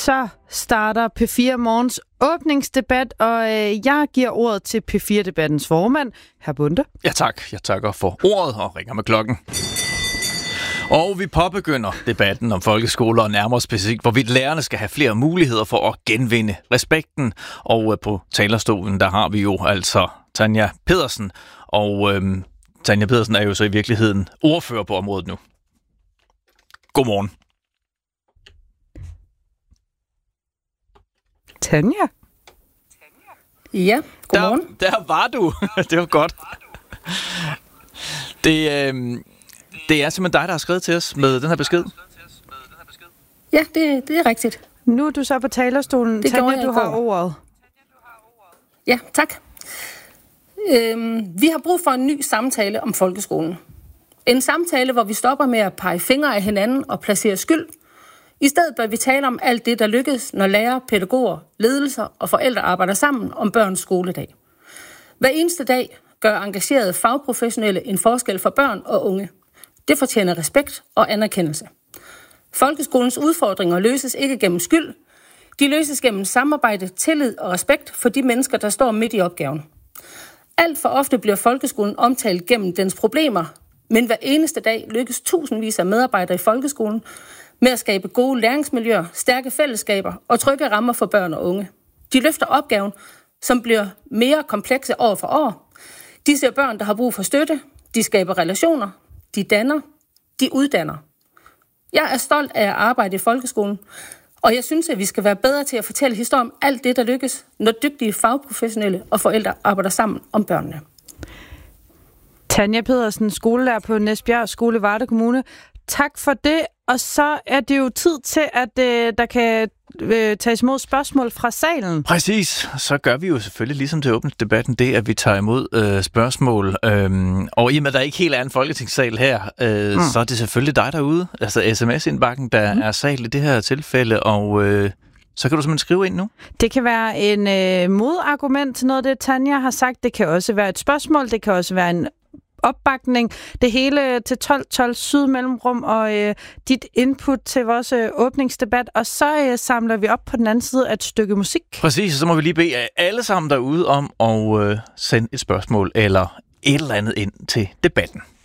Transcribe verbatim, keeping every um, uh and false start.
Så starter P fire Morgens åbningsdebat, og øh, jeg giver ordet til P fire-debattens formand, hr. Bonde. Ja tak, jeg takker for ordet og ringer med klokken. Og vi påbegynder debatten om folkeskoler og nærmere specifikt, hvorvidt lærerne skal have flere muligheder for at genvinde respekten. Og øh, på talerstolen, der har vi jo altså Tanja Pedersen, og øh, Tanja Pedersen er jo så i virkeligheden ordfører på området nu. Godmorgen. Tanja? Ja, godmorgen. Der, der var du. Det var godt. Det, øh, det er simpelthen dig, der har skrevet til os med den her besked. Ja, det, det er rigtigt. Nu er du så på talerstolen. Det Tanja, du har ordet. Ja, tak. Øhm, vi har brug for en ny samtale om folkeskolen. En samtale, hvor vi stopper med at pege fingre af hinanden og placere skyld. I stedet bør vi tale om alt det, der lykkes, når lærere, pædagoger, ledelser og forældre arbejder sammen om børns skoledag. Hver eneste dag gør engagerede fagprofessionelle en forskel for børn og unge. Det fortjener respekt og anerkendelse. Folkeskolens udfordringer løses ikke gennem skyld. De løses gennem samarbejde, tillid og respekt for de mennesker, der står midt i opgaven. Alt for ofte bliver folkeskolen omtalt gennem dens problemer, men hver eneste dag lykkes tusindvis af medarbejdere i folkeskolen med at skabe gode læringsmiljøer, stærke fællesskaber og trygge rammer for børn og unge. De løfter opgaven, som bliver mere komplekse år for år. De ser børn, der har brug for støtte. De skaber relationer. De danner. De uddanner. Jeg er stolt af at arbejde i folkeskolen, og jeg synes, at vi skal være bedre til at fortælle historier om alt det, der lykkes, når dygtige fagprofessionelle og forældre arbejder sammen om børnene. Tanja Pedersen, skolelærer på Næsbjerg Skole, Varde Kommune. Tak for det, og så er det jo tid til, at øh, der kan øh, tages imod spørgsmål fra salen. Præcis, så gør vi jo selvfølgelig ligesom til åbningsdebatten det, at vi tager imod øh, spørgsmål. Øhm, og i og med, at der ikke helt er en folketingssal her, øh, mm. så er det selvfølgelig dig derude, altså sms-indbakken, der mm. er sal i det her tilfælde, og øh, så kan du simpelthen skrive ind nu. Det kan være en øh, modargument til noget af det, Tanja har sagt. Det kan også være et spørgsmål, det kan også være en opbakning. Det hele til tolv tolv Syd Mellemrum og øh, dit input til vores øh, åbningsdebat. Og så øh, samler vi op på den anden side af et stykke musik. Præcis, så må vi lige bede alle sammen derude om at øh, sende et spørgsmål eller et eller andet ind til debatten.